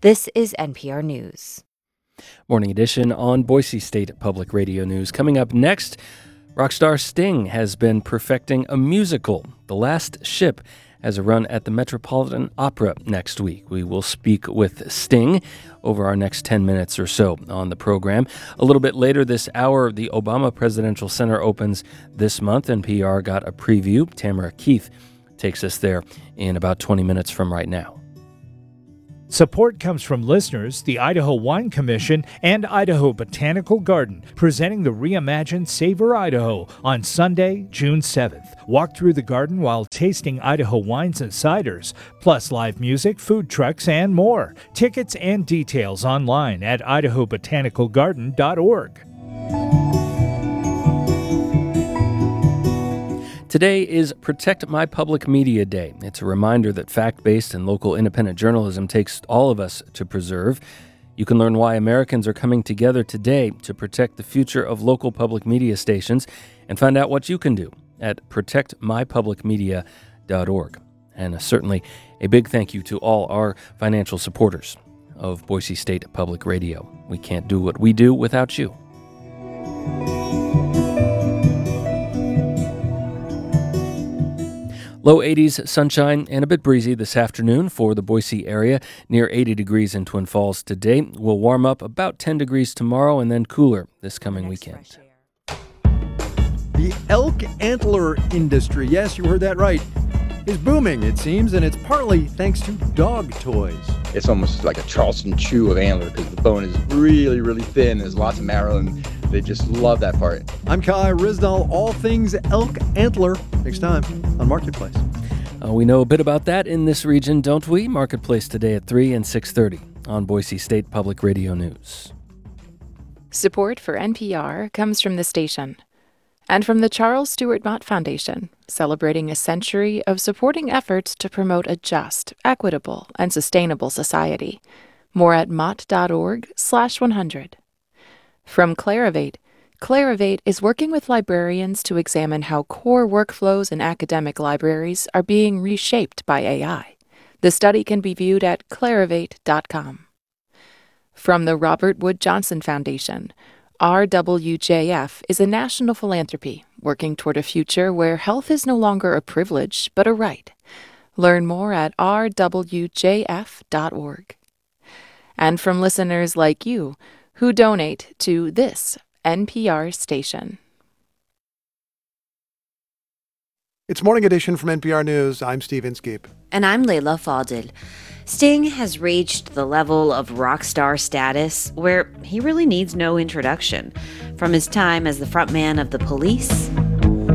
This is NPR News. Morning edition on Boise State Public Radio News. Coming up next, rock star Sting has been perfecting a musical. The Last Ship has a run at the Metropolitan Opera next week. We will speak with Sting over our next 10 minutes or so on the program. A little bit later this hour, the Obama Presidential Center opens this month. NPR got a preview. Tamara Keith takes us there in about 20 minutes from right now. Support comes from listeners, the Idaho Wine Commission, and Idaho Botanical Garden, presenting the reimagined Savor Idaho on Sunday, June 7th. Walk through the garden while tasting Idaho wines and ciders, plus live music, food trucks, and more. Tickets and details online at idahobotanicalgarden.org. Today is Protect My Public Media Day. It's a reminder that fact-based and local independent journalism takes all of us to preserve. You can learn why Americans are coming together today to protect the future of local public media stations and find out what you can do at protectmypublicmedia.org. And certainly a big thank you to all our financial supporters of Boise State Public Radio. We can't do what we do without you. Low 80s, sunshine, and a bit breezy this afternoon for the Boise area. Near 80 degrees in Twin Falls today. We'll warm up about 10 degrees tomorrow and then cooler this coming weekend. The elk antler industry, yes, you heard that right, is booming, it seems, and it's partly thanks to dog toys. It's almost like a Charleston chew of antler because the bone is really, really thin. There's lots of marrow, and they just love that part. I'm Kai Rizdal, all things elk antler, next time on Marketplace. We know a bit about that in this region, don't we? Marketplace today at 3 and 6:30 on Boise State Public Radio News. Support for NPR comes from the station and from the Charles Stewart Mott Foundation, celebrating a century of supporting efforts to promote a just, equitable, and sustainable society. More at mott.org/100. From Clarivate, Clarivate is working with librarians to examine how core workflows in academic libraries are being reshaped by AI. The study can be viewed at clarivate.com. From the Robert Wood Johnson Foundation, RWJF is a national philanthropy working toward a future where health is no longer a privilege but a right. Learn more at rwjf.org. And from listeners like you who donate to this NPR station. It's Morning Edition from NPR News. I'm Steve Inskeep. And I'm Layla Fadil. Sting has reached the level of rock star status where he really needs no introduction. From his time as the frontman of The Police